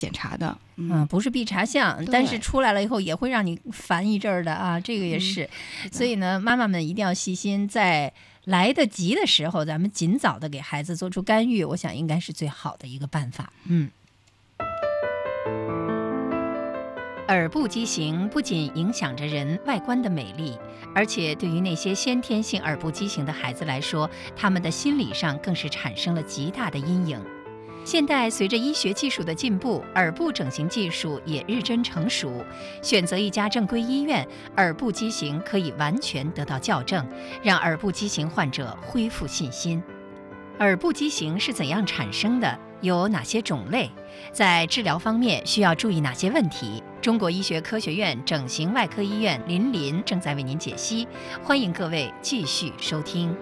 检查的。 不是必查项，但是出来了以后也会让你烦一阵儿的啊，这个也是。所以呢，妈妈们一定要细心，在来得及的时候，咱们尽早的给孩子做出干预，我想应该是最好的一个办法。耳部畸形不仅影响着人外观的美丽，而且对于那些先天性耳部畸形的孩子来说，他们的心理上更是产生了极大的阴影。现代随着医学技术的进步，耳部整形技术也日臻成熟。选择一家正规医院，耳部畸形可以完全得到校正，让耳部畸形患者恢复信心。耳部畸形是怎样产生的？有哪些种类？在治疗方面需要注意哪些问题？中国医学科学院整形外科医院林林正在为您解析，欢迎各位继续收听。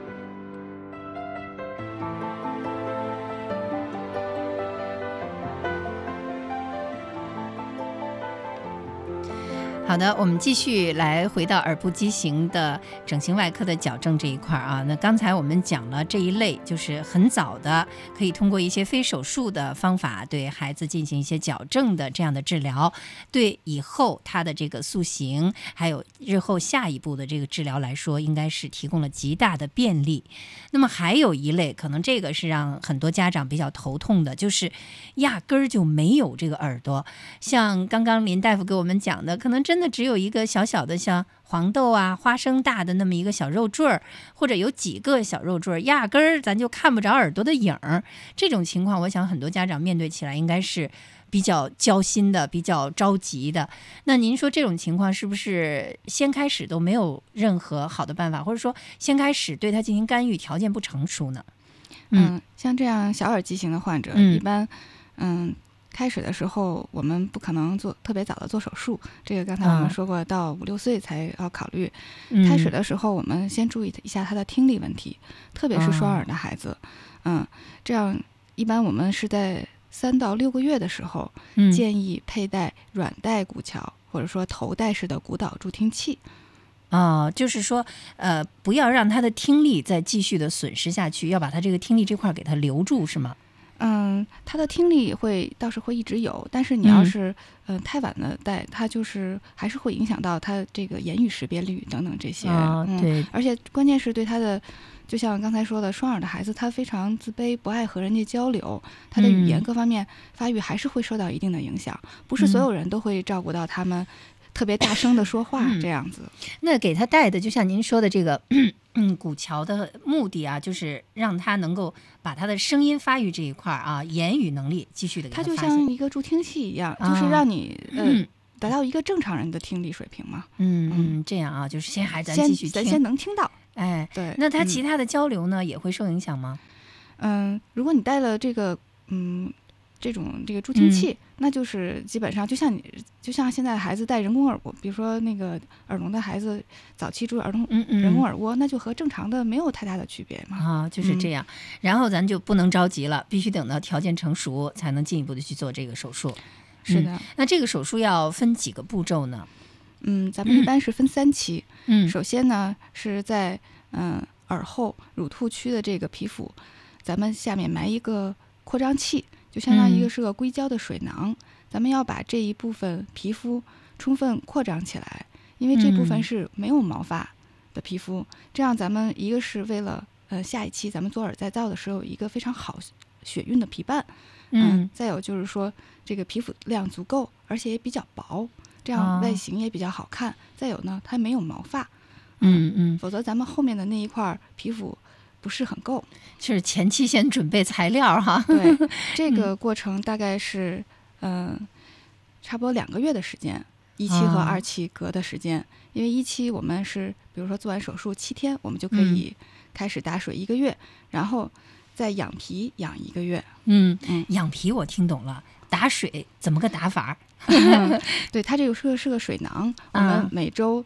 好的，我们继续来回到耳部畸形的整形外科的矫正这一块啊。那刚才我们讲了这一类，就是很早的，可以通过一些非手术的方法对孩子进行一些矫正的这样的治疗，对以后他的这个塑形，还有日后下一步的这个治疗来说，应该是提供了极大的便利。那么还有一类，可能这个是让很多家长比较头痛的，就是压根儿就没有这个耳朵。像刚刚林大夫给我们讲的，可能真的只有一个小小的像黄豆啊、花生大的那么一个小肉坠儿，或者有几个小肉坠儿，压根儿咱就看不着耳朵的影儿。这种情况，我想很多家长面对起来应该是比较焦心的、比较着急的。那您说这种情况是不是先开始都没有任何好的办法，或者说先开始对他进行干预条件不成熟呢？ 像这样小耳畸形的患者，一般开始的时候我们不可能做特别早的做手术，这个刚才我们说过，到5、6岁才要考虑。开始的时候我们先注意一下他的听力问题，特别是双耳的孩子。这样一般我们是在3到6个月的时候，建议佩戴软带骨桥或者说头戴式的骨导助听器。 就是说不要让他的听力再继续的损失下去，要把他这个听力这块给他留住，是吗？ 他的听力倒是会一直有，但是你要是太晚的戴，他就是还是会影响到他这个言语识别率等等这些。 对， 而且关键是对他的，就像刚才说的，双耳的孩子他非常自卑，不爱和人家交流，他的语言各方面发育还是会受到一定的影响。不是所有人都会照顾到他们特别大声的说话这样子。 那给他戴的就像您说的这个骨桥的目的啊，就是让他能够把他的声音发育这一块啊，言语能力继续的给他发现。 它就像一个助听器一样，就是让你达到一个正常人的听力水平嘛。 这样啊，就是先还咱继续听， 咱先能听到。对。 那他其他的交流呢，也会受影响吗？ 如果你戴了这个这个助听器，那就是基本上就像现在孩子戴人工耳蜗，比如说那个耳聋的孩子早期注入人工耳蜗，那就和正常的没有太大的区别嘛。 就是这样。然后咱就不能着急了，必须等到条件成熟才能进一步的去做这个手术。 是的。 那这个手术要分几个步骤呢？ 咱们一般是分3期。首先呢是在耳后乳突区的这个皮肤，咱们下面埋一个扩张器，就相当于是个硅胶的水囊，咱们要把这一部分皮肤充分扩张起来，因为这部分是没有毛发的皮肤。这样咱们一个是为了下一期咱们做耳再造的时候有一个非常好血运的皮瓣，再有就是说这个皮肤量足够，而且也比较薄，这样外形也比较好看。再有呢，它没有毛发，否则咱们后面的那一块皮肤不是很够， 就是前期先准备材料哈。 对，这个过程大概是差不多2个月的时间，1期和2期隔的时间。因为1期我们是比如说做完手术7天，我们就可以开始打水1个月，然后再养皮养1个月。 养皮我听懂了，打水怎么个打法？ 对，它这个是个水囊，我们每周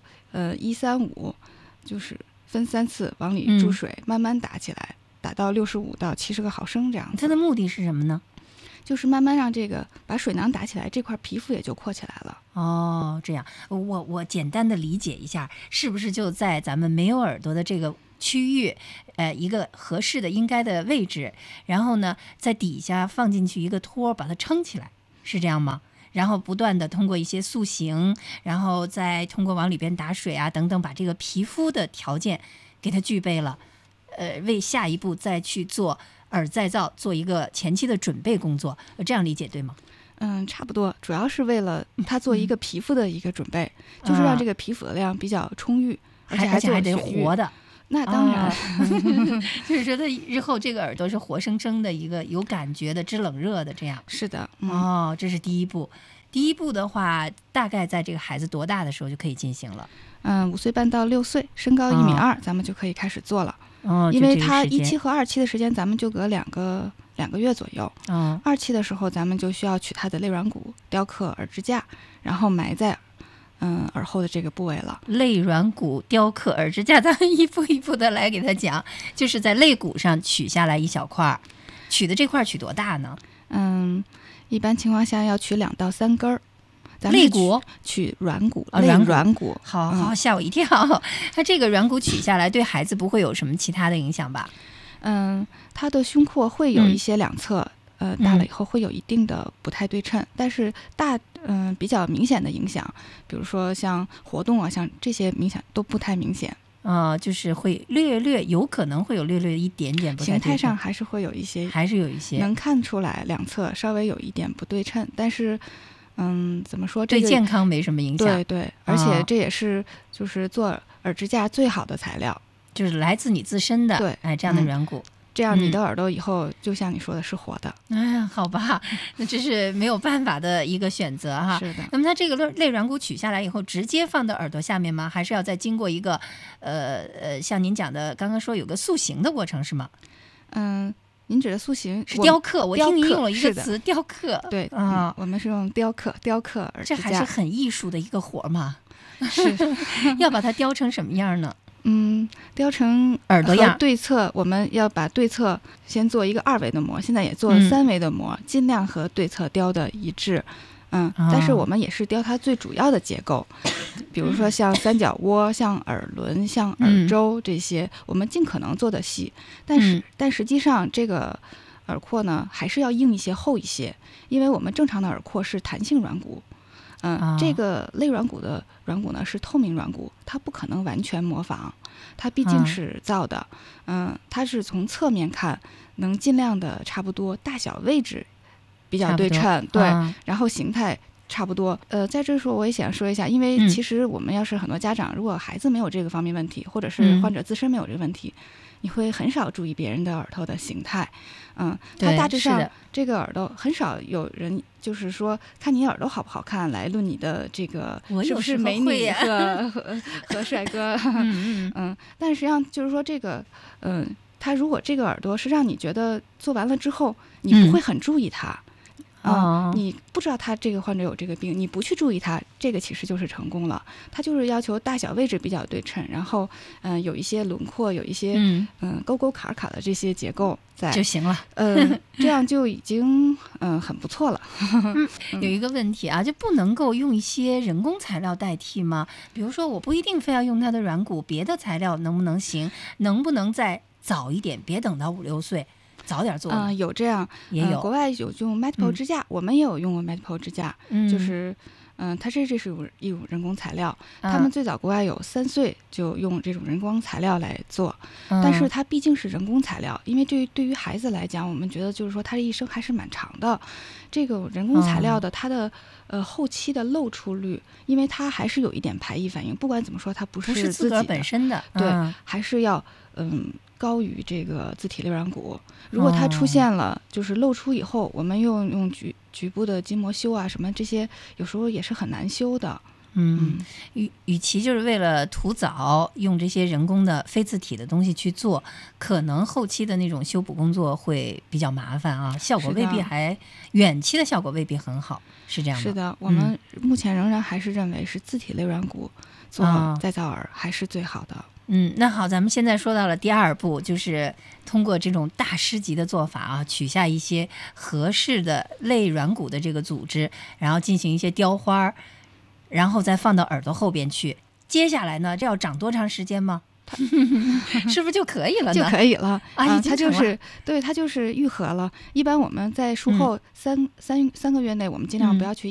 1、3、5就是分3次往里注水，慢慢打起来，打到65到70个毫升这样子。 它的目的是什么呢？ 就是慢慢让这个把水囊打起来，这块皮肤也就扩起来了。 这样，我简单的理解一下，是不是就在咱们没有耳朵的这个区域，一个合适的应该的位置，然后呢，在底下放进去一个托，把它撑起来。 是这样吗？然后不断的通过一些塑形，然后再通过往里边打水啊等等，把这个皮肤的条件给它具备了，为下一步再去做耳再造做一个前期的准备工作，这样理解对吗？ 差不多，主要是为了它做一个皮肤的一个准备，就是让这个皮肤的量比较充裕，而且还得活的。 那当然， 就是说它日后这个耳朵是活生生的一个有感觉的，知冷热的这样。 是的， 这是第一步。第一步的话，大概在这个孩子多大的时候就可以进行了 ？5岁半到6岁，身高1.2米，咱们就可以开始做了。因为他1期和2期的时间，咱们就隔2个月左右。2期的时候，咱们就需要取他的肋软骨，雕刻耳支架，然后埋在耳后的这个部位了。 肋软骨雕刻耳支架，咱们一步一步的来给他讲，就是在肋骨上取下来一小块，取的这块取多大呢？ 一般情况下要取2到3根儿。 肋骨取软骨，软骨。 好，吓我一跳。它这个软骨取下来，对孩子不会有什么其他的影响吧？ 他的胸廓会有一些两侧，大了以后会有一定的不太对称，但是比较明显的影响，比如说像活动啊，像这些明显都不太明显。 就是会略有可能会有略一点点不太对称， 形态上还是会有一些，能看出来两侧稍微有一点不对称，但是怎么说， 对健康没什么影响。 对，而且这也是就是做耳支架最好的材料， 就是来自你自身的， 对， 这样的软骨。 这样你的耳朵以后就像你说的是活的。 好吧，那这是没有办法的一个选择哈。 是的。 那么它这个肋软骨取下来以后，直接放到耳朵下面吗？还是要再经过一个像您讲的，刚刚说有个塑形的过程是吗？ 您指的塑形是雕刻，我听您用了一个词，雕刻。 对我们是用雕刻耳支架， 这还是很艺术的一个活嘛。 是， 要把它雕成什么样呢？ 雕成耳朵样。 对侧我们要把对侧先做一个2维的模，现在也做3维的模，尽量和对侧雕的一致。但是我们也是雕它最主要的结构，比如说像三角窝、像耳轮、像耳周这些，我们尽可能做的细。但实际上这个耳廓呢，还是要硬一些、厚一些，因为我们正常的耳廓是弹性软骨。这个肋软骨的软骨呢是透明软骨，它不可能完全模仿，它毕竟是造的。它是从侧面看能尽量的差不多，大小位置比较对称，对，然后形态差不多。在这时候我也想说一下，因为其实我们要是很多家长，如果孩子没有这个方面问题，或者是患者自身没有这个问题，你会很少注意别人的耳朵的形态。它大致上这个耳朵很少有人就是说看你耳朵好不好看来论你的这个是不是美女和帅哥。但实际上就是说这个他如果这个耳朵是让你觉得做完了之后你不会很注意它。你不知道他这个患者有这个病，你不去注意他，这个其实就是成功了。他就是要求大小位置比较对称，然后有一些轮廓，有一些沟沟坎坎的这些结构在就行了。 这样就已经很不错了。 有一个问题啊，就不能够用一些人工材料代替吗？比如说我不一定非要用它的软骨，别的材料能不能行？能不能再早一点，别等到5、6岁？早点做有这样， 也有， 国外有用 Medipole 支架，我们也有用过 Medipole 支架，就是它这是一种人工材料，他们最早国外有3岁就用这种人工材料来做，但是它毕竟是人工材料，因为对于孩子来讲，我们觉得就是说他的一生还是蛮长的，这个人工材料的它的后期的漏出率，因为它还是有一点排异反应，不管怎么说它不是自个儿本身的， 对，还是要高于这个自体肋软骨。如果它出现了就是露出以后，我们用局部的筋膜修啊什么这些，有时候也是很难修的。 与其就是为了图早用这些人工的非自体的东西去做，可能后期的那种修补工作会比较麻烦啊，效果未必远期的效果未必很好，是这样的。 是的，我们目前仍然还是认为是自体肋软骨做再造耳还是最好的。 那好，咱们现在说到了第2步，就是通过这种大师级的做法啊，取下一些合适的肋软骨的这个组织，然后进行一些雕花，然后再放到耳朵后边去。接下来呢，这要长多长时间吗？ 是不是就可以了呢？ 就可以了啊， 它就是对，它就是愈合了。一般我们在术后三个月内，我们尽量不要去